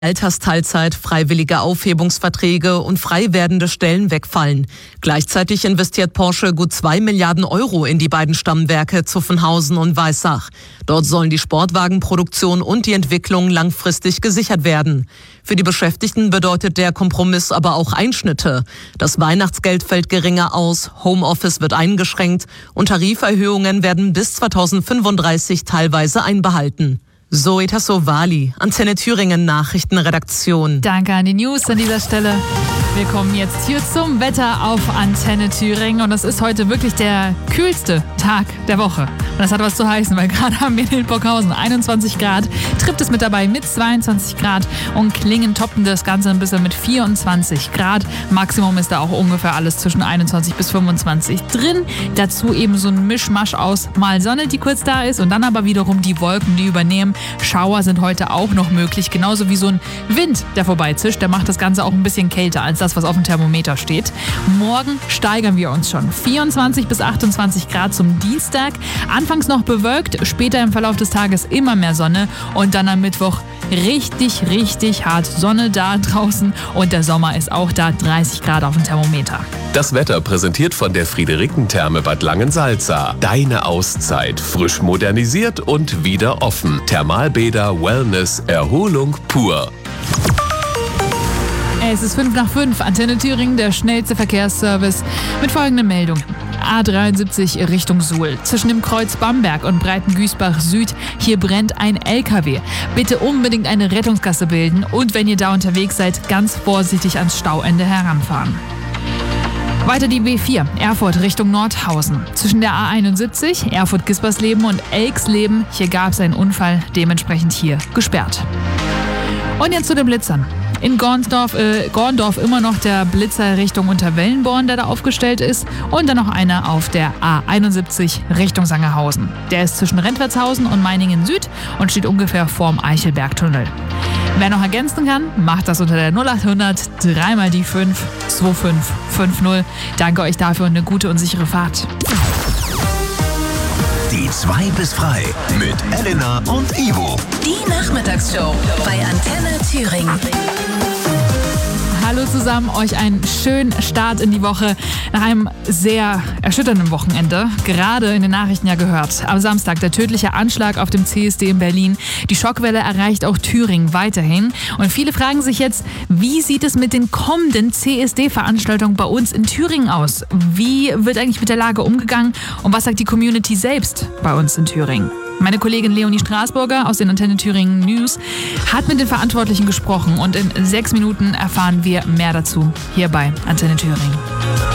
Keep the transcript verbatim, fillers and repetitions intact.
Altersteilzeit, freiwillige Aufhebungsverträge und frei werdende Stellen wegfallen. Gleichzeitig investiert Porsche gut zwei Milliarden Euro in die beiden Stammwerke Zuffenhausen und Weissach. Dort sollen die Sportwagenproduktion und die Entwicklung langfristig gesichert werden. Für die Beschäftigten bedeutet der Kompromiss aber auch Einschnitte. Das Weihnachtsgeld fällt geringer aus, Homeoffice wird eingeschränkt und Tariferhöhungen werden bis zweitausendfünfunddreißig teilweise einbehalten. Zoe Tassovali, Antenne Thüringen Nachrichtenredaktion. Danke an die News an dieser Stelle. Wir kommen jetzt hier zum Wetter auf Antenne Thüringen und es ist heute wirklich der kühlste Tag der Woche. Und das hat was zu heißen, weil gerade haben wir in Hildburghausen einundzwanzig Grad, Tripp ist mit dabei mit zweiundzwanzig Grad und Klingen toppen das Ganze ein bisschen mit vierundzwanzig Grad. Maximum ist da auch ungefähr alles zwischen einundzwanzig bis fünfundzwanzig drin. Dazu eben so ein Mischmasch aus mal Sonne, die kurz da ist und dann aber wiederum die Wolken, die übernehmen. Schauer sind heute auch noch möglich, genauso wie so ein Wind, der vorbeizischt. Der macht das Ganze auch ein bisschen kälter als das, was auf dem Thermometer steht. Morgen steigern wir uns schon. vierundzwanzig bis achtundzwanzig Grad zum Dienstag. Anfangs noch bewölkt, später im Verlauf des Tages immer mehr Sonne und dann am Mittwoch richtig, richtig hart Sonne da draußen und der Sommer ist auch da, dreißig Grad auf dem Thermometer. Das Wetter präsentiert von der Friederikentherme Bad Langensalza. Deine Auszeit, frisch modernisiert und wieder offen. Thermalbäder, Wellness, Erholung pur. Es ist fünf nach fünf, Antenne Thüringen, der schnellste Verkehrsservice mit folgenden Meldungen. A dreiundsiebzig Richtung Suhl. Zwischen dem Kreuz Bamberg und Breitengüßbach Süd, hier brennt ein L K W. Bitte unbedingt eine Rettungsgasse bilden und wenn ihr da unterwegs seid, ganz vorsichtig ans Stauende heranfahren. Weiter die B vier, Erfurt Richtung Nordhausen. Zwischen der A einundsiebzig, Erfurt-Gispersleben und Elksleben, hier gab es einen Unfall, dementsprechend hier gesperrt. Und jetzt zu den Blitzern. In Gornsdorf, äh, Gorndorf immer noch der Blitzer Richtung Unterwellenborn, der da aufgestellt ist. Und dann noch einer auf der A einundsiebzig Richtung Sangerhausen. Der ist zwischen Rentwertshausen und Meiningen Süd und steht ungefähr vorm Eichelbergtunnel. Wer noch ergänzen kann, macht das unter der null achthundert drei mal die fünf zwei fünf fünf null. Danke euch dafür und eine gute und sichere Fahrt. Die zwei bis frei mit Elena und Ivo. Die Nachmittagsshow bei Antenne Thüringen. Hallo zusammen, euch einen schönen Start in die Woche nach einem sehr erschütternden Wochenende. Gerade in den Nachrichten ja gehört. Am Samstag der tödliche Anschlag auf dem C S D in Berlin. Die Schockwelle erreicht auch Thüringen weiterhin. Und viele fragen sich jetzt, wie sieht es mit den kommenden C S D-Veranstaltungen bei uns in Thüringen aus? Wie wird eigentlich mit der Lage umgegangen? Und was sagt die Community selbst bei uns in Thüringen? Meine Kollegin Leonie Straßburger aus den Antenne Thüringen News hat mit den Verantwortlichen gesprochen und in sechs Minuten erfahren wir mehr dazu hier bei Antenne Thüringen.